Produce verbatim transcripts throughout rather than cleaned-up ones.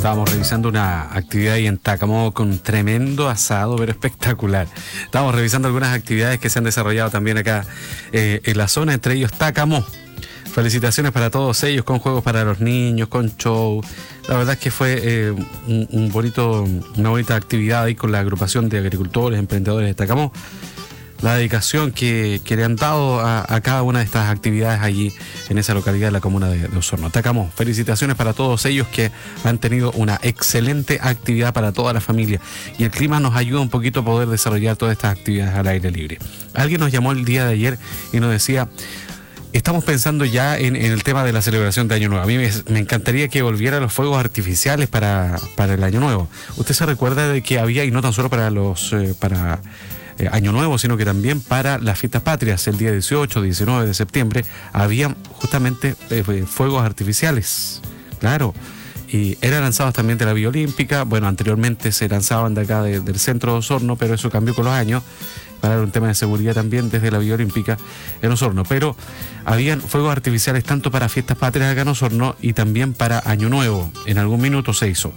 Estábamos revisando una actividad ahí en Tacamó con un tremendo asado, pero espectacular. Estábamos revisando algunas actividades que se han desarrollado también acá eh, en la zona, entre ellos Tacamó. Felicitaciones para todos ellos, con juegos para los niños, con show. La verdad es que fue eh, un, un bonito, una bonita actividad ahí con la agrupación de agricultores, emprendedores de Tacamó. La dedicación que, que le han dado a, a cada una de estas actividades allí en esa localidad de la comuna de, de Osorno. Tacamó, felicitaciones para todos ellos que han tenido una excelente actividad para toda la familia. Y el clima nos ayuda un poquito a poder desarrollar todas estas actividades al aire libre. Alguien nos llamó el día de ayer y nos decía: estamos pensando ya en, en el tema de la celebración de Año Nuevo. A mí me, me encantaría que volvieran los fuegos artificiales para, para el Año Nuevo. ¿Usted se recuerda de que había, y no tan solo para los eh, para eh, Año Nuevo, sino que también para las fiestas patrias, el día dieciocho, diecinueve de septiembre, había justamente eh, fuegos artificiales? Claro. Y eran lanzados también de la Villa Olímpica. Bueno, anteriormente se lanzaban de acá de, del centro de Osorno, pero eso cambió con los años, para un tema de seguridad también desde la Villa Olímpica en Osorno. Pero habían fuegos artificiales tanto para fiestas patrias acá en Osorno y también para Año Nuevo. En algún minuto se hizo,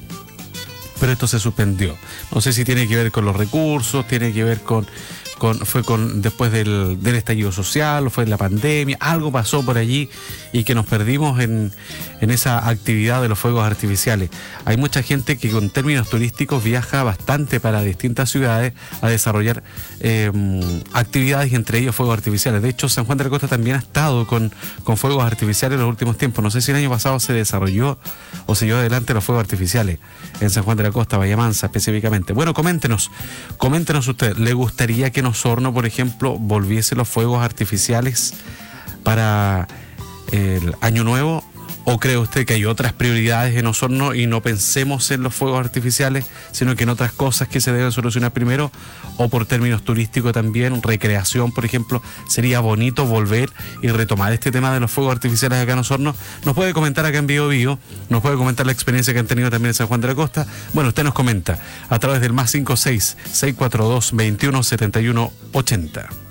pero esto se suspendió. No sé si tiene que ver con los recursos, tiene que ver con, con fue con después del, del estallido social, fue la pandemia, algo pasó por allí y que nos perdimos en, en esa actividad de los fuegos artificiales. Hay mucha gente que con términos turísticos viaja bastante para distintas ciudades a desarrollar eh, actividades, y entre ellos fuegos artificiales. De hecho, San Juan de la Costa también ha estado con, con fuegos artificiales en los últimos tiempos. No sé si el año pasado se desarrolló o se llevó adelante los fuegos artificiales en San Juan de la Costa, Bahía Mansa específicamente. Bueno, coméntenos, coméntenos usted, ¿le gustaría que en Osorno, por ejemplo, volviese los fuegos artificiales para el Año Nuevo? ¿O cree usted que hay otras prioridades en Osorno y no pensemos en los fuegos artificiales, sino que en otras cosas que se deben solucionar primero? O por términos turísticos también, recreación, por ejemplo, sería bonito volver y retomar este tema de los fuegos artificiales acá en Osorno. Nos puede comentar acá en Bio Bio, nos puede comentar la experiencia que han tenido también en San Juan de la Costa. Bueno, usted nos comenta a través del más cinco seis, seis cuatro dos, veintiuno, setenta y uno, ochenta.